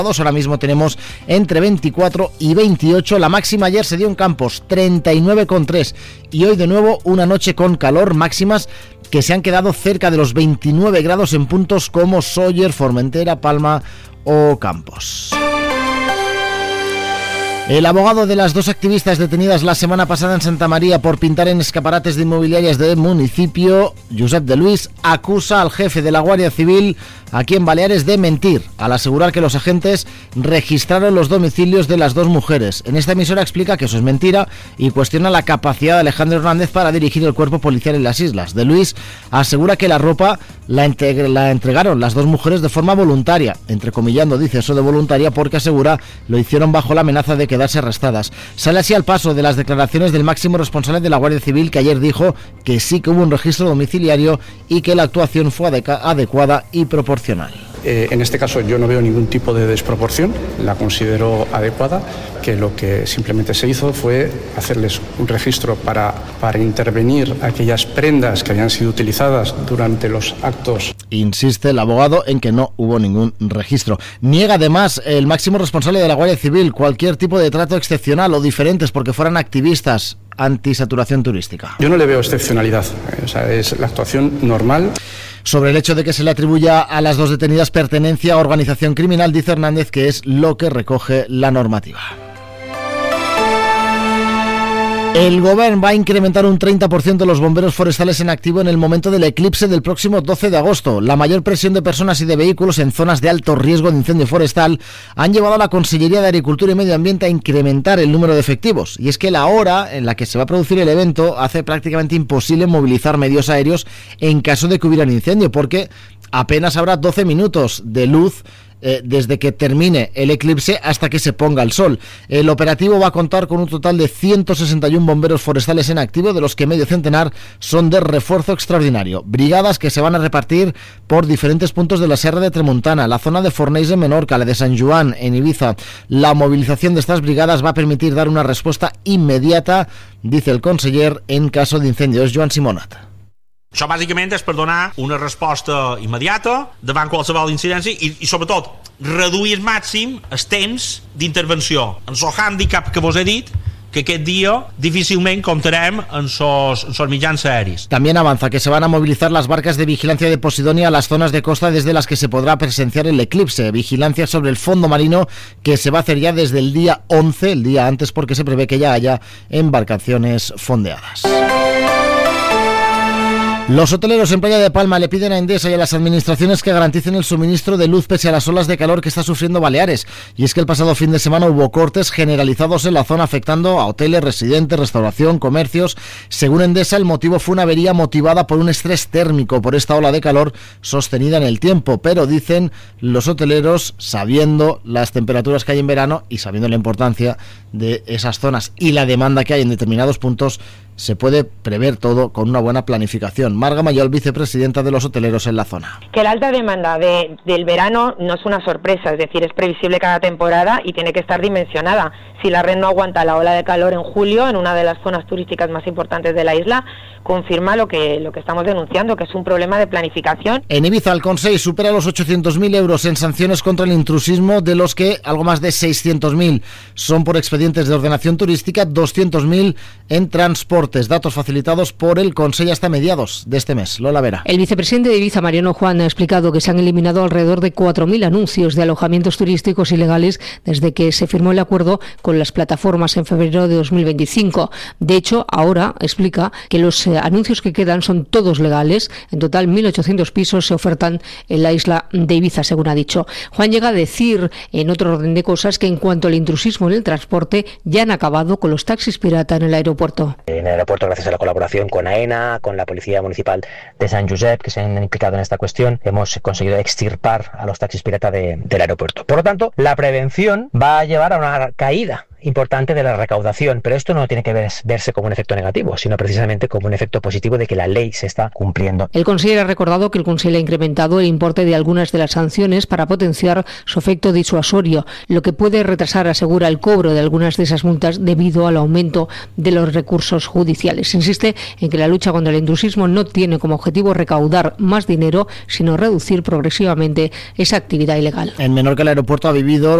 Ahora mismo tenemos entre 24 y 28. La máxima ayer se dio en Campos, 39,3. Y hoy de nuevo una noche con calor, máximas que se han quedado cerca de los 29 grados en puntos como Sóller, Formentera, Palma o Campos. El abogado de las dos activistas detenidas la semana pasada en Santa María por pintar en escaparates de inmobiliarias del municipio, Josep de Luis, acusa al jefe de la Guardia Civil aquí en Baleares de mentir, al asegurar que los agentes registraron los domicilios de las dos mujeres. En esta emisora explica que eso es mentira y cuestiona la capacidad de Alejandro Hernández para dirigir el cuerpo policial en las islas. De Luis asegura que la ropa la entregaron las dos mujeres de forma voluntaria, entrecomillando, dice eso de voluntaria, porque asegura lo hicieron bajo la amenaza de quedarse arrestadas. Sale así al paso de las declaraciones del máximo responsable de la Guardia Civil, que ayer dijo que sí que hubo un registro domiciliario y que la actuación fue adecuada y proporcional. En este caso yo no veo ningún tipo de desproporción, la considero adecuada, que lo que simplemente se hizo fue hacerles un registro para intervenir aquellas prendas que habían sido utilizadas durante los actos. Insiste el abogado en que no hubo ningún registro. Niega además el máximo responsable de la Guardia Civil cualquier tipo de trato excepcional o diferentes porque fueran activistas antisaturación turística. Yo no le veo excepcionalidad, es la actuación normal. Sobre el hecho de que se le atribuya a las dos detenidas pertenencia a organización criminal, dice Hernández que es lo que recoge la normativa. El Govern va a incrementar un 30% los bomberos forestales en activo en el momento del eclipse del próximo 12 de agosto. La mayor presión de personas y de vehículos en zonas de alto riesgo de incendio forestal han llevado a la Consellería de Agricultura y Medio Ambiente a incrementar el número de efectivos. Y es que la hora en la que se va a producir el evento hace prácticamente imposible movilizar medios aéreos en caso de que hubiera un incendio, porque apenas habrá 12 minutos de luz desde que termine el eclipse hasta que se ponga el sol. El operativo va a contar con un total de 161 bomberos forestales en activo, de los que medio centenar son de refuerzo extraordinario. Brigadas que se van a repartir por diferentes puntos de la Serra de Tramuntana, la zona de Fornells en Menorca, la de San Joan en Ibiza. La movilización de estas brigadas va a permitir dar una respuesta inmediata, dice el conseller, en caso de incendios. Joan Simonat. Això bàsicament és per donar una resposta immediata davant qualsevol incidència i sobretot reduir al màxim el temps d'intervenció. En el hàndicap que vos he dit, que aquest dia difícilment contarem en sos mitjans aèris. También avanza que se van a movilizar las barcas de vigilancia de Posidonia a las zonas de costa desde las que se podrá presenciar el eclipse. Vigilancia sobre el fondo marino que se va a hacer ya desde el día 11, el día antes, porque se prevé que ya haya embarcaciones fondeadas. Los hoteleros en Playa de Palma le piden a Endesa y a las administraciones que garanticen el suministro de luz pese a las olas de calor que está sufriendo Baleares. Y es que el pasado fin de semana hubo cortes generalizados en la zona afectando a hoteles, residentes, restauración, comercios. Según Endesa, el motivo fue una avería motivada por un estrés térmico por esta ola de calor sostenida en el tiempo. Pero dicen los hoteleros, sabiendo las temperaturas que hay en verano y sabiendo la importancia de esas zonas y la demanda que hay en determinados puntos, se puede prever todo con una buena planificación. Marga Mayol, vicepresidenta de los hoteleros en la zona. Que la alta demanda del verano no es una sorpresa, es decir, es previsible cada temporada y tiene que estar dimensionada. Si la red no aguanta la ola de calor en julio, en una de las zonas turísticas más importantes de la isla, confirma lo que estamos denunciando, que es un problema de planificación. En Ibiza, el Consell supera los 800.000 euros en sanciones contra el intrusismo, de los que algo más de 600.000 son por expedientes de ordenación turística, 200.000 en transportes. Datos facilitados por el Consell hasta mediados de este mes. Lola Vera. El vicepresidente de Ibiza, Mariano Juan, ha explicado que se han eliminado alrededor de 4.000 anuncios de alojamientos turísticos ilegales desde que se firmó el acuerdo con las plataformas en febrero de 2025. De hecho, ahora explica que los anuncios que quedan son todos legales. En total, 1.800 pisos se ofertan en la isla de Ibiza, según ha dicho. Juan llega a decir, en otro orden de cosas, que en cuanto al intrusismo en el transporte, ya han acabado con los taxis pirata en el aeropuerto. En el aeropuerto, gracias a la colaboración con AENA, con la Policía Municipal de Sant Josep, que se han implicado en esta cuestión, hemos conseguido extirpar a los taxis pirata del aeropuerto. Por lo tanto, la prevención va a llevar a una caída importante de la recaudación, pero esto no tiene que verse como un efecto negativo, sino precisamente como un efecto positivo de que la ley se está cumpliendo. El Consell ha recordado que el Consell ha incrementado el importe de algunas de las sanciones para potenciar su efecto disuasorio, lo que puede retrasar, asegura, el cobro de algunas de esas multas debido al aumento de los recursos judiciales. Insiste en que la lucha contra el intrusismo no tiene como objetivo recaudar más dinero, sino reducir progresivamente esa actividad ilegal. En Menorca el aeropuerto ha vivido